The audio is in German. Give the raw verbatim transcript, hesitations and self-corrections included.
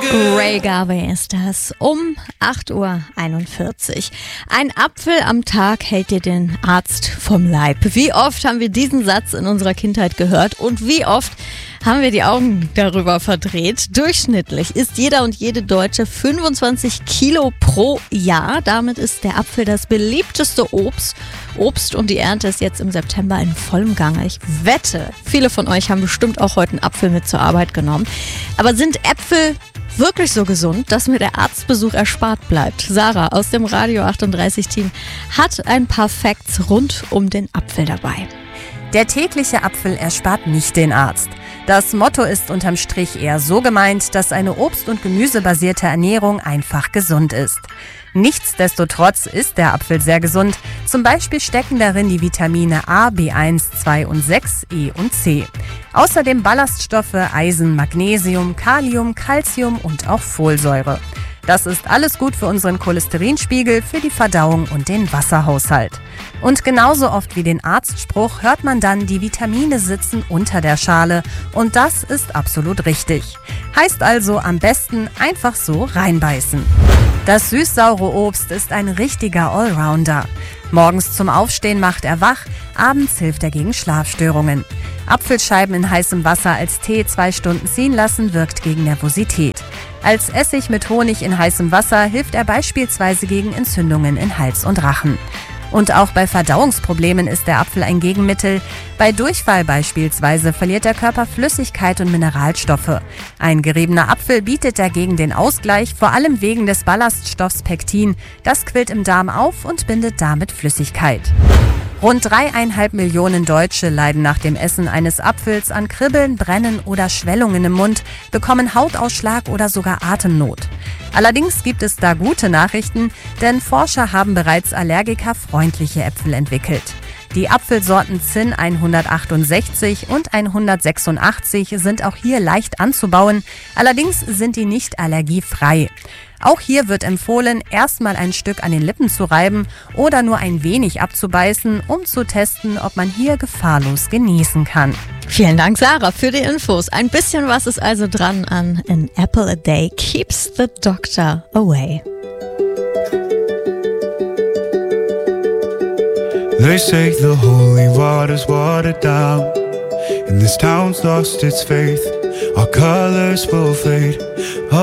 Ray Garvey ist das um acht Uhr einundvierzig. Ein Apfel am Tag hält dir den Arzt vom Leib. Wie oft haben wir diesen Satz in unserer Kindheit gehört und wie oft haben wir die Augen darüber verdreht? Durchschnittlich isst jeder und jede Deutsche fünfundzwanzig Kilo pro Jahr. Damit ist der Apfel das beliebteste Obst. Obst und die Ernte ist jetzt im September in vollem Gange. Ich wette, viele von euch haben bestimmt auch heute einen Apfel mit zur Arbeit genommen. Aber sind Äpfel wirklich so gesund, dass mir der Arztbesuch erspart bleibt? Sarah aus dem Radio achtunddreißig Team hat ein paar Facts rund um den Apfel dabei. Der tägliche Apfel erspart nicht den Arzt. Das Motto ist unterm Strich eher so gemeint, dass eine obst- und gemüsebasierte Ernährung einfach gesund ist. Nichtsdestotrotz ist der Apfel sehr gesund. Zum Beispiel stecken darin die Vitamine A, B eins, zwei und sechs, E und C. Außerdem Ballaststoffe, Eisen, Magnesium, Kalium, Calcium und auch Folsäure. Das ist alles gut für unseren Cholesterinspiegel, für die Verdauung und den Wasserhaushalt. Und genauso oft wie den Arztspruch hört man dann, die Vitamine sitzen unter der Schale. Und das ist absolut richtig. Heißt also am besten einfach so reinbeißen. Das süß-saure Obst ist ein richtiger Allrounder. Morgens zum Aufstehen macht er wach, abends hilft er gegen Schlafstörungen. Apfelscheiben in heißem Wasser als Tee zwei Stunden ziehen lassen wirkt gegen Nervosität. Als Essig mit Honig in heißem Wasser hilft er beispielsweise gegen Entzündungen in Hals und Rachen. Und auch bei Verdauungsproblemen ist der Apfel ein Gegenmittel. Bei Durchfall beispielsweise verliert der Körper Flüssigkeit und Mineralstoffe. Ein geriebener Apfel bietet dagegen den Ausgleich, vor allem wegen des Ballaststoffs Pektin. Das quillt im Darm auf und bindet damit Flüssigkeit. Rund dreieinhalb Millionen Deutsche leiden nach dem Essen eines Apfels an Kribbeln, Brennen oder Schwellungen im Mund, bekommen Hautausschlag oder sogar Atemnot. Allerdings gibt es da gute Nachrichten, denn Forscher haben bereits allergikerfreundliche Äpfel entwickelt. Die Apfelsorten Zinn hundertachtundsechzig und hundertsechsundachtzig sind auch hier leicht anzubauen, allerdings sind die nicht allergiefrei. Auch hier wird empfohlen, erstmal ein Stück an den Lippen zu reiben oder nur ein wenig abzubeißen, um zu testen, ob man hier gefahrlos genießen kann. Vielen Dank, Sarah, für die Infos. Ein bisschen was ist also dran an An Apple a Day Keeps the Doctor Away. They say the holy water's watered down, and this town's lost its faith. Our colors will fade.